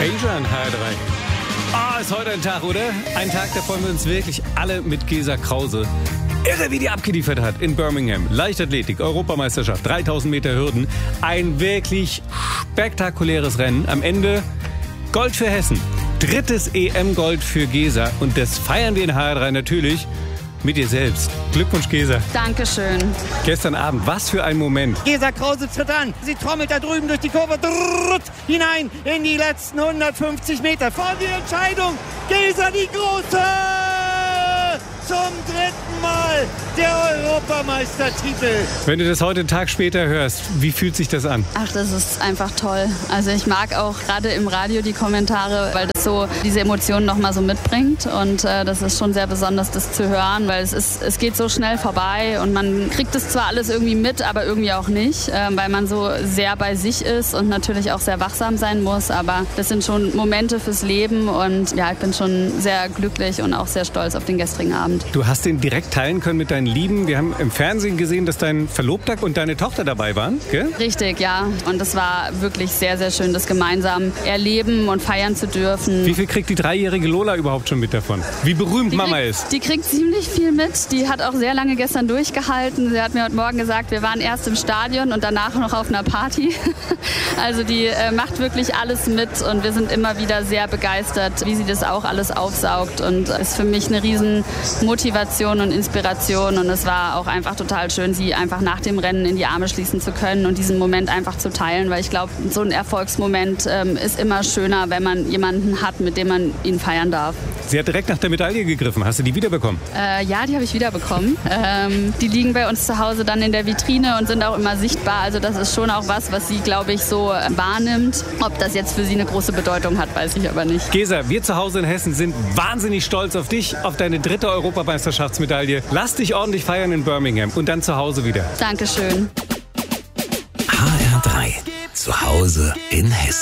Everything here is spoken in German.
Asia in HR3. Ist heute ein Tag, oder? Ein Tag, da freuen wir uns wirklich alle mit Gesa Krause. Irre, wie die abgeliefert hat in Birmingham. Leichtathletik, Europameisterschaft, 3000 Meter Hürden. Ein wirklich spektakuläres Rennen. Am Ende Gold für Hessen. 3. EM-Gold für Gesa. Und das feiern wir in HR3 natürlich mit dir selbst. Glückwunsch, Gesa. Dankeschön. Gestern Abend, was für ein Moment. Gesa Krause tritt an. Sie trommelt da drüben durch die Kurve hinein in die letzten 150 Meter. Vor die Entscheidung. Gesa die Große! Zum 3. Mal der Europameistertitel. Wenn du das heute einen Tag später hörst, wie fühlt sich das an? Ach, das ist einfach toll. Also ich mag auch gerade im Radio die Kommentare, weil das so diese Emotionen noch mal so mitbringt. Und das ist schon sehr besonders, das zu hören, weil es geht so schnell vorbei und man kriegt es zwar alles irgendwie mit, aber irgendwie auch nicht, weil man so sehr bei sich ist und natürlich auch sehr wachsam sein muss. Aber das sind schon Momente fürs Leben und ja, ich bin schon sehr glücklich und auch sehr stolz auf den gestrigen Abend. Du hast den direkt teilen können mit deinen Lieben. Wir haben im Fernsehen gesehen, dass dein Verlobter und deine Tochter dabei waren, gell? Richtig, ja. Und es war wirklich sehr, sehr schön, das gemeinsam erleben und feiern zu dürfen. Wie viel kriegt die 3-jährige Lola überhaupt schon mit davon? Wie berühmt Mama ist? Die kriegt ziemlich viel mit. Die hat auch sehr lange gestern durchgehalten. Sie hat mir heute Morgen gesagt, wir waren erst im Stadion und danach noch auf einer Party. Also die macht wirklich alles mit und wir sind immer wieder sehr begeistert, wie sie das auch alles aufsaugt und ist für mich eine riesen Motivation und Inspiration und es war auch einfach total schön, sie einfach nach dem Rennen in die Arme schließen zu können und diesen Moment einfach zu teilen, weil ich glaube, so ein Erfolgsmoment ist immer schöner, wenn man jemanden hat, mit dem man ihn feiern darf. Sie hat direkt nach der Medaille gegriffen. Hast du die wiederbekommen? Ja, die habe ich wiederbekommen. Die liegen bei uns zu Hause dann in der Vitrine und sind auch immer sichtbar. Also das ist schon auch was sie, glaube ich, so wahrnimmt. Ob das jetzt für sie eine große Bedeutung hat, weiß ich aber nicht. Gesa, wir zu Hause in Hessen sind wahnsinnig stolz auf dich, auf deine 3. Europameisterschaftsmedaille. Lass dich ordentlich feiern in Birmingham und dann zu Hause wieder. Dankeschön. HR3. Zu Hause in Hessen.